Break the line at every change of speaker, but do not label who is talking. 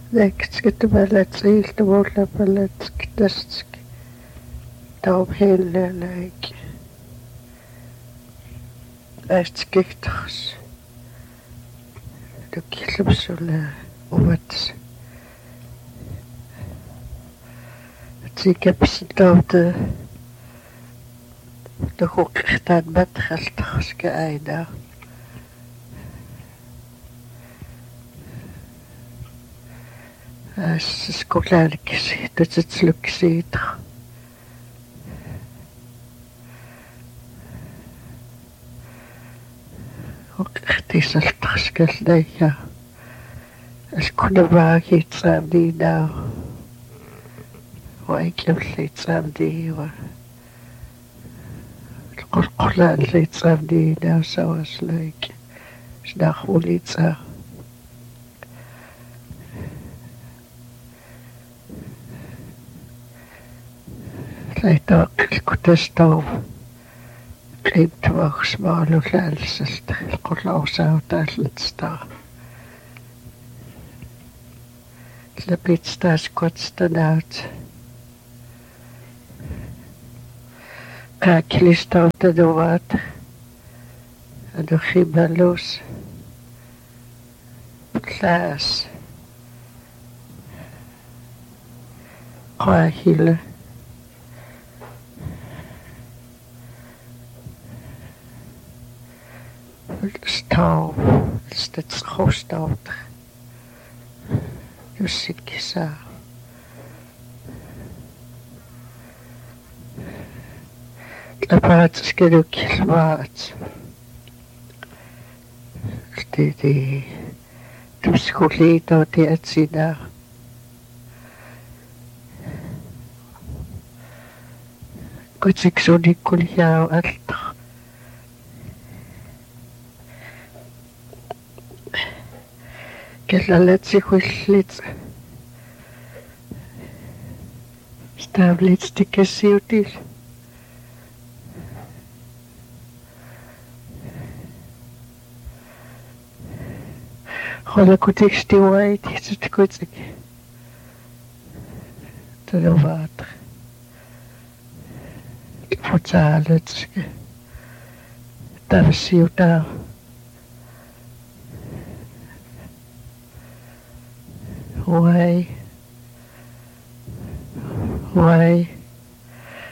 Näkskittumälätsiiltuvuullapalatsik tastik taum heellalaik aastikihtaras tukkillupsulla uvats tsikapsitauta tuhuqirtaat matraltarska ainaa skolaalikkisi tutitlukkisiitra uqirtisaltarskallaiya alkunavaagiitsaamniinaa waikimliitsaamniiwa qulqullaanliitsaamniinaa savaslaik snaarmuliitsaa laitaaqilkutastau qimtuarsmaalullaalsalta qullaursaavutaallutstaa lapitstaasquatstanaat qaakilistautanuvaat anerrimalluus plaas qaahila stau statsrostauta jussikkisa lapaatskilukilvaat titi tuskuliitauti atsinaa kutiksunikkuliau alta kellalatsikhuillit stavlitstikkasiutil hollakutikstiuaiti tutkutik tanuvaat futaalatske tarsiutaa Why?